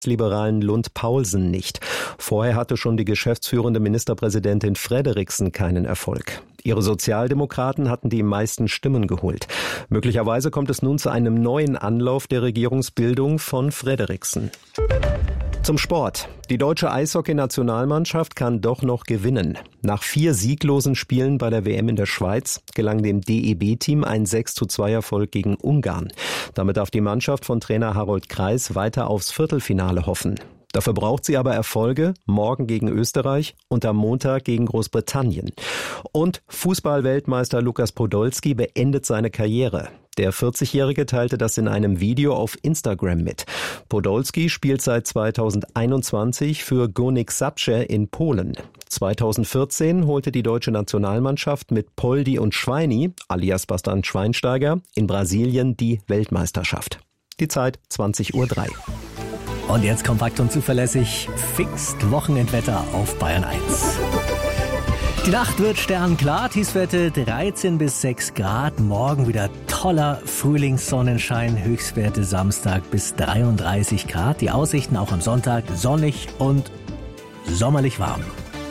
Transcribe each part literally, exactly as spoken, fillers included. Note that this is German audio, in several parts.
Liberalen Lund Poulsen nicht. Vorher hatte schon die geschäftsführende Ministerpräsidentin Frederiksen keinen Erfolg. Ihre Sozialdemokraten hatten die meisten Stimmen geholt. Möglicherweise kommt es nun zu einem neuen Anlauf der Regierungsbildung von Frederiksen. Zum Sport. Die deutsche Eishockey-Nationalmannschaft kann doch noch gewinnen. Nach vier sieglosen Spielen bei der W M in der Schweiz gelang dem D E B-Team ein sechs zu zwei Erfolg gegen Ungarn. Damit darf die Mannschaft von Trainer Harold Kreis weiter aufs Viertelfinale hoffen. Dafür braucht sie aber Erfolge, morgen gegen Österreich und am Montag gegen Großbritannien. Und Fußball-Weltmeister Lukas Podolski beendet seine Karriere. Der vierzigjährige teilte das in einem Video auf Instagram mit. Podolski spielt seit zweitausendeinundzwanzig für Górnik Zabrze in Polen. zweitausendvierzehn holte die deutsche Nationalmannschaft mit Poldi und Schweini, alias Bastian Schweinsteiger, in Brasilien die Weltmeisterschaft. Die Zeit zwanzig Uhr drei. Und jetzt kompakt und zuverlässig Pfingst-Wochenendwetter auf Bayern eins. Die Nacht wird sternklar, Tiefstwerte dreizehn bis sechs Grad. Morgen wieder toller Frühlingssonnenschein, Höchstwerte Samstag bis dreiunddreißig Grad. Die Aussichten auch am Sonntag sonnig und sommerlich warm.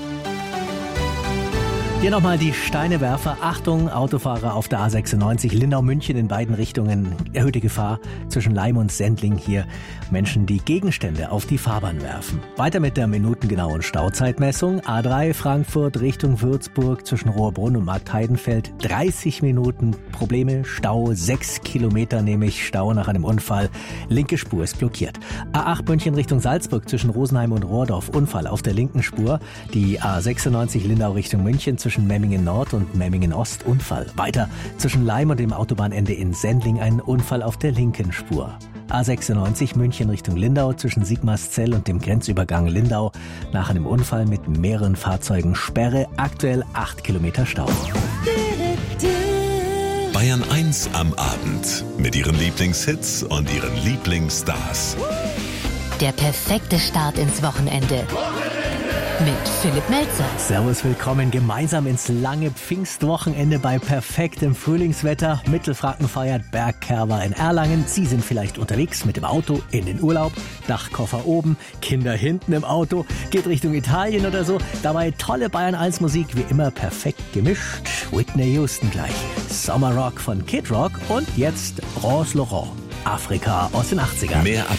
Hier nochmal die Steinewerfer. Achtung, Autofahrer auf der A sechsundneunzig, Lindau-München in beiden Richtungen. Erhöhte Gefahr zwischen Leim und Sendling hier. Menschen, die Gegenstände auf die Fahrbahn werfen. Weiter mit der minutengenauen Stauzeitmessung. A drei Frankfurt Richtung Würzburg zwischen Rohrbrunn und Marktheidenfeld. dreißig Minuten Probleme. Stau, sechs Kilometer nämlich Stau nach einem Unfall. Linke Spur ist blockiert. A acht München Richtung Salzburg zwischen Rosenheim und Rohrdorf. Unfall auf der linken Spur. Die A sechsundneunzig Lindau Richtung München zwischen Zwischen Memmingen Nord und Memmingen Ost Unfall. Weiter zwischen Leim und dem Autobahnende in Sendling ein Unfall auf der linken Spur. A sechsundneunzig München Richtung Lindau zwischen Sigmarszell und dem Grenzübergang Lindau. Nach einem Unfall mit mehreren Fahrzeugen Sperre. Aktuell acht Kilometer Stau. Bayern eins am Abend mit ihren Lieblingshits und ihren Lieblingsstars. Der perfekte Start ins Wochenende. Mit Philipp Melzer. Servus, willkommen gemeinsam ins lange Pfingstwochenende bei perfektem Frühlingswetter. Mittelfranken feiert Bergkerwa in Erlangen. Sie sind vielleicht unterwegs mit dem Auto in den Urlaub. Dachkoffer oben, Kinder hinten im Auto. Geht Richtung Italien oder so. Dabei tolle Bayern eins Musik, wie immer perfekt gemischt. Whitney Houston gleich. Sommerrock von Kid Rock und jetzt Rose Laurent. Afrika aus den achtzigern. Mehr